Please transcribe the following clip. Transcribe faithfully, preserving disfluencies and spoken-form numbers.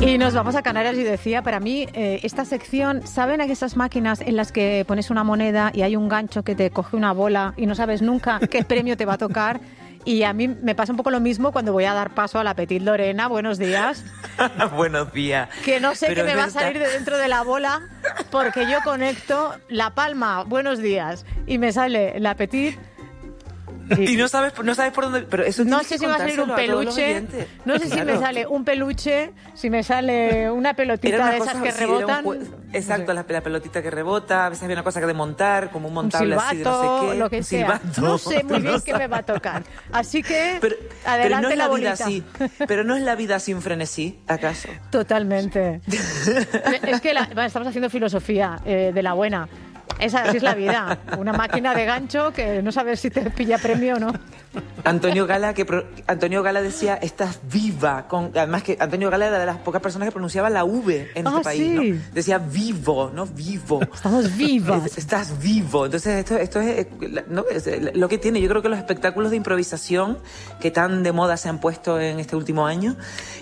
Y nos vamos a Canarias y decía, para mí, eh, esta sección, ¿saben a esas máquinas en las que pones una moneda y hay un gancho que te coge una bola y no sabes nunca qué premio te va a tocar? Y a mí me pasa un poco lo mismo cuando voy a dar paso a la Petit Lorena. Buenos días. Buenos días. Que no sé Pero qué me va a verdad. salir de dentro de la bola porque yo conecto la palma, buenos días, y me sale la Petit. Y no sabes, no sabes por dónde... Pero eso No tienes sé que si va a salir un contárselo a todos los peluche, oyentes. no sé si Claro. me sale un peluche, si me sale una Era pelotita una de cosa esas que así, era un rebotan. jue- Exacto, No sé. la, la pelotita que rebota, a veces había una cosa que de montar, como un Un montable así de no silbato, sé qué. lo que Un sea. silbato. No sé muy bien No qué me va a tocar. Así que, Pero, adelante pero no es la, la, bolita. vida así. Pero no es la vida sin frenesí, ¿acaso? Totalmente. Es que la- bueno, estamos haciendo filosofía eh, de la buena. Esa así es la vida. Una máquina de gancho que no sabes si te pilla premio o no. Antonio Gala, que pro- Antonio Gala decía, estás viva. Con, además que Antonio Gala era de las pocas personas que pronunciaba la V en este Ah, país, sí. ¿no? Decía vivo, no vivo. Estamos vivas. Es- Estás vivo. Entonces, esto, esto es, eh, la- ¿no? Es, eh, lo que tiene. Yo creo que los espectáculos de improvisación que tan de moda se han puesto en este último año